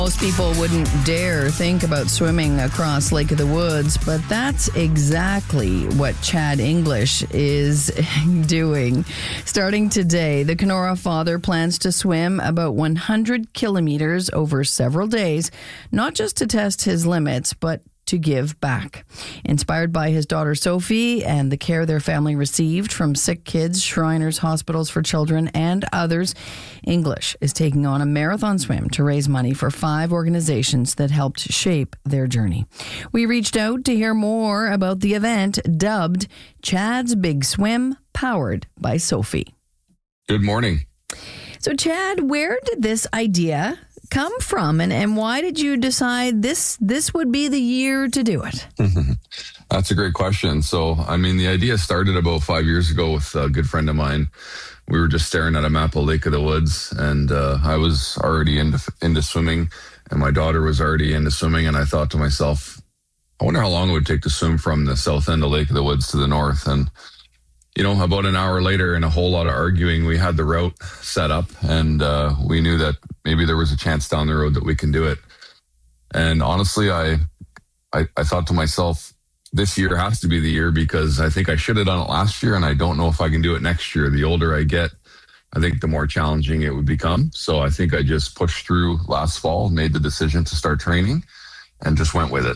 Most people wouldn't dare think about swimming across Lake of the Woods, but that's exactly what Chad English is doing. Starting today, the Kenora father plans to swim about 100 kilometers over several days, not just to test his limits, but to give back. Inspired by his daughter Sophie and the care their family received from sick kids, Shriners Hospitals for Children, and others, English is taking on a marathon swim to raise money for 5 organizations that helped shape their journey. We reached out to hear more about the event dubbed Chad's Big Swim, powered by Sophie. Good morning. So, Chad, where did this idea come from, and why did you decide this would be the year to do it? That's a great question. So, the idea started about 5 years ago with a good friend of mine. We were just staring at a map of Lake of the Woods, and I was already into swimming, and my daughter was already into swimming, and I thought to myself, I wonder how long it would take to swim from the south end of Lake of the Woods to the north. And about an hour later and a whole lot of arguing, we had the route set up, and we knew that maybe there was a chance down the road that we can do it. And honestly, I thought to myself, this year has to be the year, because I think I should have done it last year, and I don't know if I can do it next year. The older I get, I think the more challenging it would become. So I think I just pushed through last fall, made the decision to start training, and just went with it.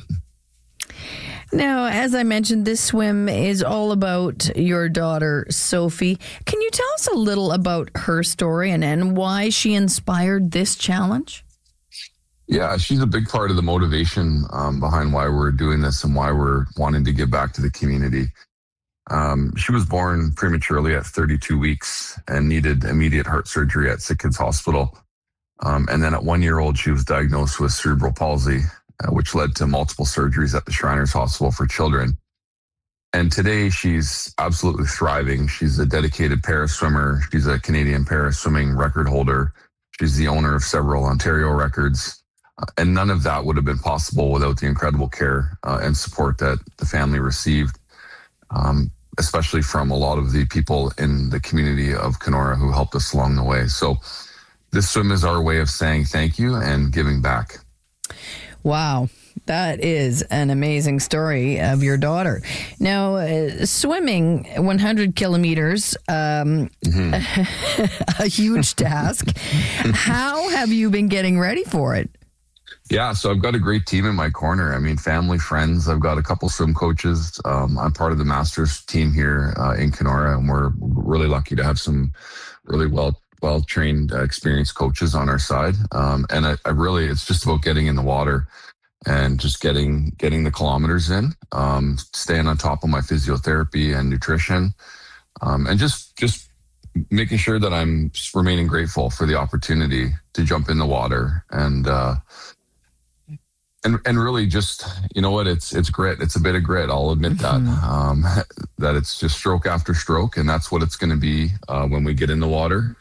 Now, as I mentioned, this swim is all about your daughter, Sophie. Can you tell us a little about her story and why she inspired this challenge? Yeah, she's a big part of the motivation behind why we're doing this and why we're wanting to give back to the community. She was born prematurely at 32 weeks and needed immediate heart surgery at Sick Kids Hospital. And then at 1 year old, she was diagnosed with cerebral palsy, which led to multiple surgeries at the Shriners Hospital for Children. And today she's absolutely thriving. She's a dedicated para swimmer. She's a Canadian para swimming record holder. She's the owner of several Ontario records. And none of that would have been possible without the incredible care and support that the family received, especially from a lot of the people in the community of Kenora who helped us along the way. So this swim is our way of saying thank you and giving back. Wow, that is an amazing story of your daughter. Now, swimming 100 kilometers, a huge task. How have you been getting ready for it? Yeah, so I've got a great team in my corner. Family, friends. I've got a couple swim coaches. I'm part of the Masters team here in Kenora, and we're really lucky to have some really well-trained, experienced coaches on our side. And I really, it's just about getting in the water and just getting the kilometers in, staying on top of my physiotherapy and nutrition, and just making sure that I'm remaining grateful for the opportunity to jump in the water and really just, it's grit. It's a bit of grit. I'll admit that, that it's just stroke after stroke, and that's what it's going to be when we get in the water.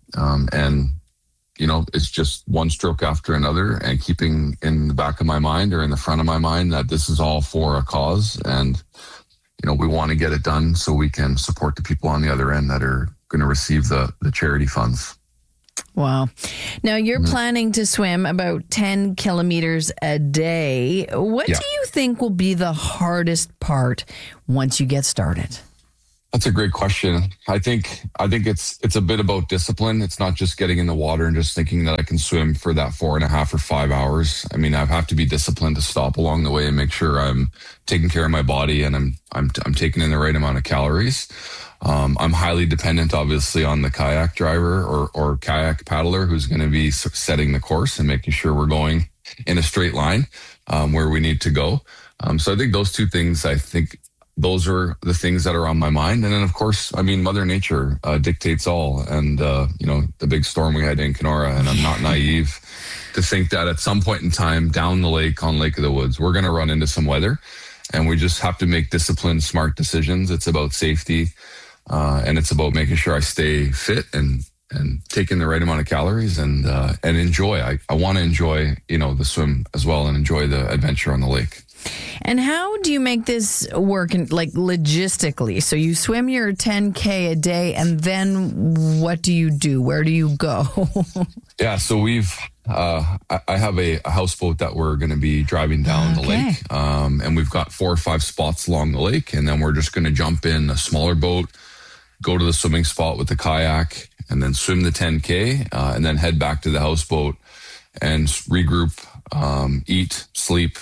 It's just one stroke after another, and keeping in the back of my mind or in the front of my mind that this is all for a cause. And, we want to get it done so we can support the people on the other end that are going to receive the charity funds. Wow. Now, you're planning to swim about 10 kilometers a day. What do you think will be the hardest part once you get started? That's a great question. I think it's a bit about discipline. It's not just getting in the water and just thinking that I can swim for that 4.5 or 5 hours. I have to be disciplined to stop along the way and make sure I'm taking care of my body and I'm taking in the right amount of calories. I'm highly dependent, obviously, on the kayak driver or kayak paddler who's going to be setting the course and making sure we're going in a straight line where we need to go. So I think those two things, those are the things that are on my mind. And then, of course, Mother Nature dictates all. And, the big storm we had in Kenora, and I'm not naive to think that at some point in time down the lake on Lake of the Woods, we're going to run into some weather. And we just have to make disciplined, smart decisions. It's about safety, and it's about making sure I stay fit and taking the right amount of calories and enjoy. I want to enjoy, the swim as well and enjoy the adventure on the lake. And how do you make this work, logistically? So you swim your 10K a day, and then what do you do? Where do you go? Yeah, so we've I have a houseboat that we're going to be driving down the lake. And we've got 4 or 5 spots along the lake. And then we're just going to jump in a smaller boat, go to the swimming spot with the kayak, and then swim the 10K, and then head back to the houseboat and regroup, eat, sleep,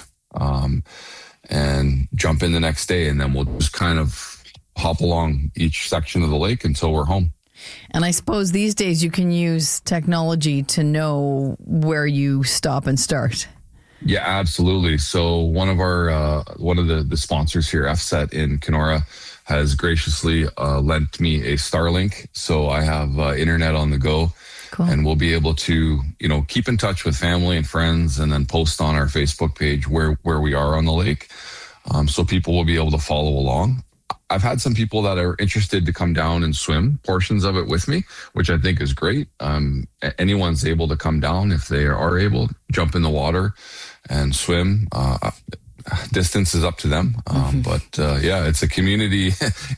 and jump in the next day. And then we'll just kind of hop along each section of the lake until we're home. And I suppose these days you can use technology to know where you stop and start. Yeah, absolutely. So one of the sponsors here, FSET in Kenora, has graciously lent me a Starlink. So I have internet on the go. Cool. And we'll be able to, keep in touch with family and friends, and then post on our Facebook page where we are on the lake. So people will be able to follow along. I've had some people that are interested to come down and swim portions of it with me, which I think is great. Anyone's able to come down if they are able, jump in the water and swim. Distance is up to them. But it's a community,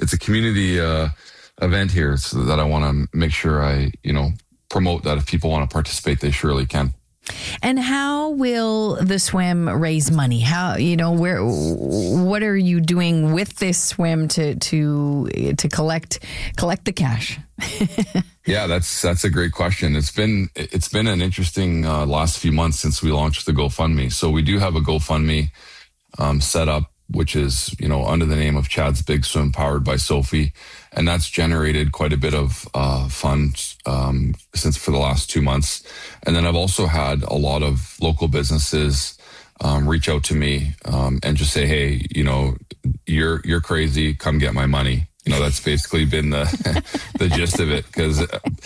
event here, so that I want to make sure I, promote that if people want to participate, they surely can. And how will the swim raise money? How, what are you doing with this swim to collect the cash? Yeah, that's a great question. It's been an interesting last few months since we launched the GoFundMe. So we do have a GoFundMe set up, which is, under the name of Chad's Big Swim, powered by Sophie. And that's generated quite a bit of funds since for the last 2 months. And then I've also had a lot of local businesses reach out to me and just say, hey, you're crazy, come get my money. That's basically been the the gist of it. Because,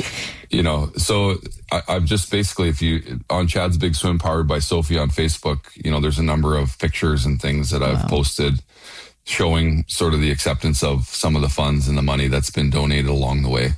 so I've just basically, if you, on Chad's Big Swim, powered by Sophie on Facebook, there's a number of pictures and things that I've posted showing sort of the acceptance of some of the funds and the money that's been donated along the way.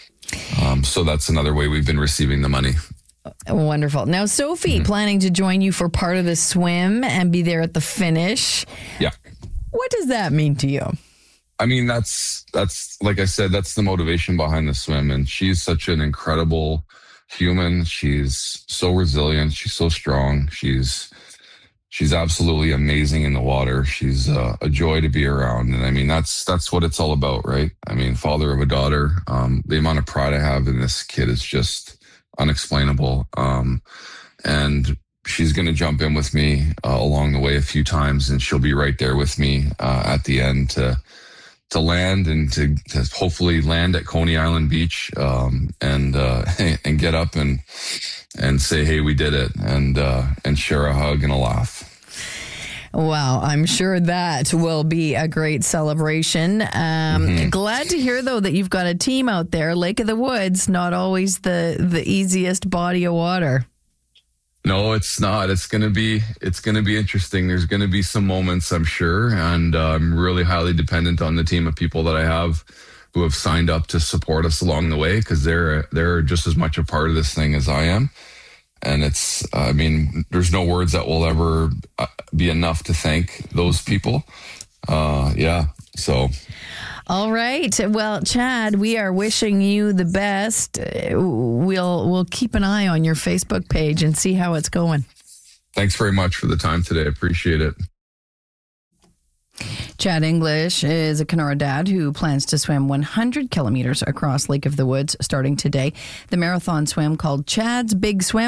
So that's another way we've been receiving the money. Wonderful. Now, Sophie, planning to join you for part of the swim and be there at the finish. Yeah. What does that mean to you? I mean, that's like I said, that's the motivation behind the swim. And she's such an incredible human. She's so resilient. She's so strong. She's absolutely amazing in the water. She's a joy to be around. And I mean, that's what it's all about, right? I mean, father of a daughter, the amount of pride I have in this kid is just unexplainable. And she's going to jump in with me along the way a few times, and she'll be right there with me at the end to land and to hopefully land at Coney Island Beach and get up and say, hey, we did it, and share a hug and a laugh. Wow, I'm sure that will be a great celebration. Glad to hear, though, that you've got a team out there. Lake of the Woods, not always the easiest body of water. No, it's not. It's going to be interesting. There's going to be some moments, I'm sure. And I'm really highly dependent on the team of people that I have who have signed up to support us along the way, because they're just as much a part of this thing as I am. And there's no words that will ever be enough to thank those people. So. All right. Well, Chad, we are wishing you the best. We'll keep an eye on your Facebook page and see how it's going. Thanks very much for the time today. I appreciate it. Chad English is a Kenora dad who plans to swim 100 kilometers across Lake of the Woods starting today. The marathon swim, called Chad's Big Swim,